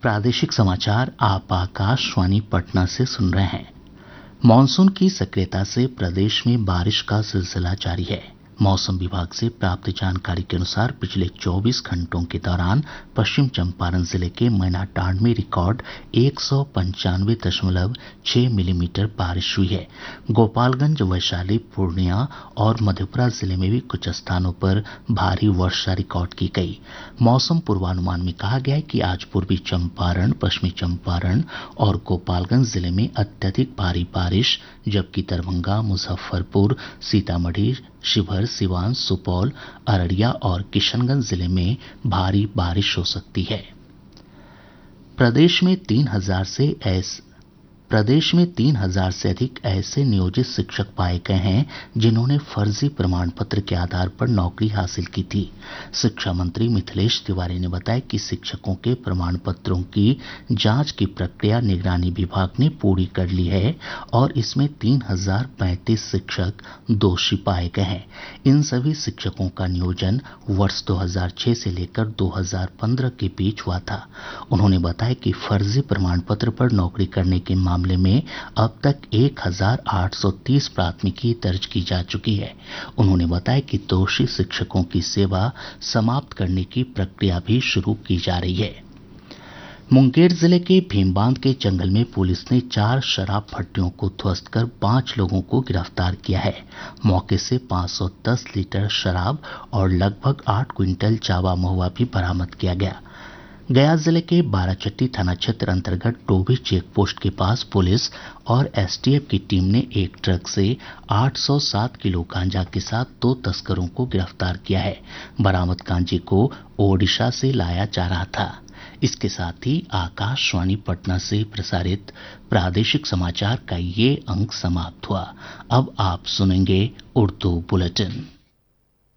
प्रादेशिक समाचार आप आकाशवाणी पटना से सुन रहे हैं। मॉनसून की सक्रियता से प्रदेश में बारिश का सिलसिला जारी है। मौसम विभाग से प्राप्त जानकारी के अनुसार पिछले 24 घंटों के दौरान पश्चिम चंपारण जिले के मैनाटांड में रिकॉर्ड 195.6 मिलीमीटर बारिश हुई है। गोपालगंज, वैशाली, पूर्णिया और मधेपुरा जिले में भी कुछ स्थानों पर भारी वर्षा रिकॉर्ड की गई। मौसम पूर्वानुमान में कहा गया है कि आज पूर्वी चंपारण, पश्चिमी चंपारण और गोपालगंज जिले में अत्यधिक भारी बारिश, जबकि दरभंगा, मुजफ्फरपुर, सीतामढ़ी, शिवहर, सिवान, सुपौल, अररिया और किशनगंज जिले में भारी बारिश हो सकती है। प्रदेश में 3,000 से अधिक ऐसे नियोजित शिक्षक पाए गए हैं जिन्होंने फर्जी प्रमाण पत्र के आधार पर नौकरी हासिल की थी। शिक्षा मंत्री मिथिलेश तिवारी ने बताया कि शिक्षकों के प्रमाण पत्रों की जांच की प्रक्रिया निगरानी विभाग ने पूरी कर ली है और इसमें 3,035 शिक्षक दोषी पाए गए हैं। इन सभी शिक्षकों का नियोजन वर्ष 2006 से लेकर 2015 के बीच हुआ था। उन्होंने बताया कि फर्जी प्रमाण पत्र पर नौकरी करने के मामले में अब तक 1,830 प्राथमिकी दर्ज की जा चुकी है। उन्होंने बताया कि दोषी शिक्षकों की सेवा समाप्त करने की प्रक्रिया भी शुरू की जा रही है। मुंगेर जिले के भीमबांध के जंगल में पुलिस ने 4 शराब भट्टियों को ध्वस्त कर 5 लोगों को गिरफ्तार किया है। मौके से 510 लीटर शराब और लगभग 8 क्विंटल जावा महुआ भी बरामद किया गया। गया जिले के बाराचट्टी थाना क्षेत्र अंतर्गत टोभी चेक पोस्ट के पास पुलिस और एसटीएफ की टीम ने एक ट्रक से 807 किलो गांजा के साथ 2 तस्करों को गिरफ्तार किया है। बरामद गांजे को ओडिशा से लाया जा रहा था। इसके साथ ही आकाशवाणी पटना से प्रसारित प्रादेशिक समाचार का ये अंक समाप्त हुआ। अब आप सुनेंगे उर्दू बुलेटिन।